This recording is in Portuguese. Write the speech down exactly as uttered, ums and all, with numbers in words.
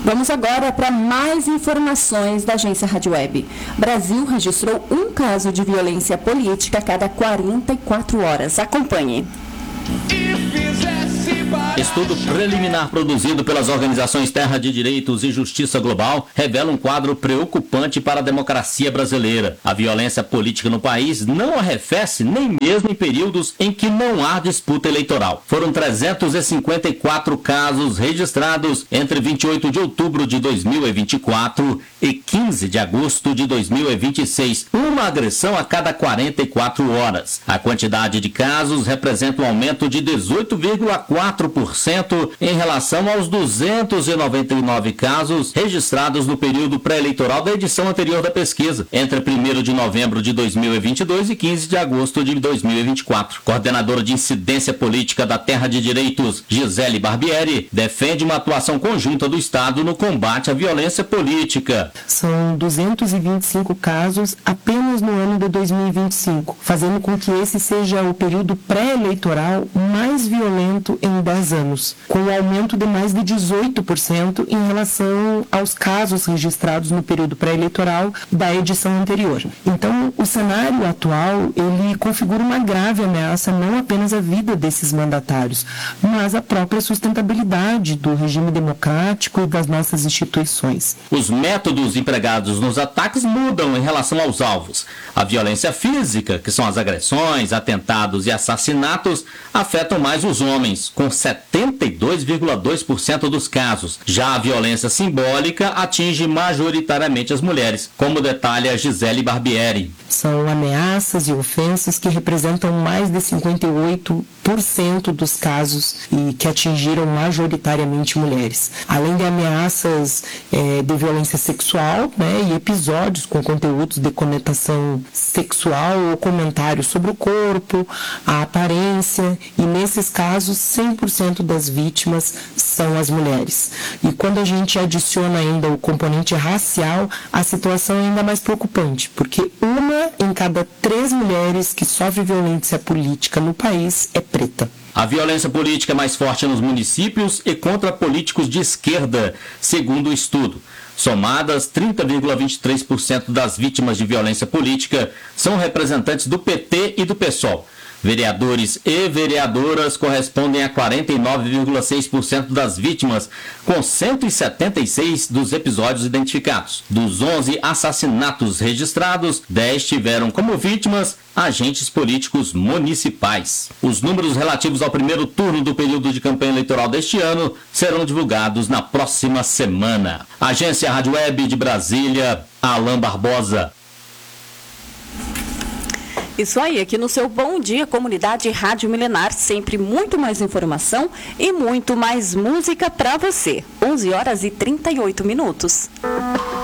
Vamos agora para mais informações da agência Rádio Web. Brasil registrou um caso de violência política a cada quarenta e quatro horas. Acompanhe. Estudo preliminar produzido pelas organizações Terra de Direitos e Justiça Global revela um quadro preocupante para a democracia brasileira. A violência política no país não arrefece nem mesmo em períodos em que não há disputa eleitoral. Foram trezentos e cinquenta e quatro casos registrados entre vinte e oito de outubro de dois mil e vinte e quatro e quinze de agosto de dois mil e vinte e seis, uma agressão a cada quarenta e quatro horas. A quantidade de casos representa um aumento de dezoito vírgula quatro por cento em relação aos duzentos e noventa e nove casos registrados no período pré-eleitoral da edição anterior da pesquisa, entre primeiro de novembro de dois mil e vinte e dois e quinze de agosto de dois mil e vinte e quatro. Coordenadora de Incidência Política da Terra de Direitos, Gisele Barbieri, defende uma atuação conjunta do Estado no combate à violência política. São duzentos e vinte e cinco casos apenas no ano de dois mil e vinte e cinco, fazendo com que esse seja o período pré-eleitoral mais violento em dez anos, com um aumento de mais de dezoito por cento em relação aos casos registrados no período pré-eleitoral da edição anterior. Então, o cenário atual, ele configura uma grave ameaça não apenas à vida desses mandatários, mas à própria sustentabilidade do regime democrático e das nossas instituições. Os métodos empregados nos ataques mudam em relação aos alvos. A violência física, que são as agressões, atentados e assassinatos, afetam mais os homens, com setenta e dois vírgula dois por cento dos casos. Já a violência simbólica atinge majoritariamente as mulheres, como detalha Gisele Barbieri. São ameaças e ofensas que representam mais de cinquenta e oito por cento dos casos e que atingiram majoritariamente mulheres. Além de ameaças é, de violência sexual, né, e episódios com conteúdos de conotação sexual ou comentários sobre o corpo, a aparência, e nesses casos cem por cento das vítimas são as mulheres. E quando a gente adiciona ainda o componente racial, a situação é ainda mais preocupante, porque uma em cada três mulheres que sofre violência política no país é preta. A violência política é mais forte nos municípios e contra políticos de esquerda, segundo o estudo. Somadas, trinta vírgula vinte e três por cento das vítimas de violência política são representantes do P T e do PSOL. Vereadores e vereadoras correspondem a quarenta e nove vírgula seis por cento das vítimas, com cento e setenta e seis dos episódios identificados. Dos onze assassinatos registrados, dez tiveram como vítimas agentes políticos municipais. Os números relativos ao primeiro turno do período de campanha eleitoral deste ano serão divulgados na próxima semana. Agência Rádio Web de Brasília, Alain Barbosa. Isso aí, aqui no seu Bom Dia Comunidade Rádio Milenar, sempre muito mais informação e muito mais música para você. onze horas e trinta e oito minutos.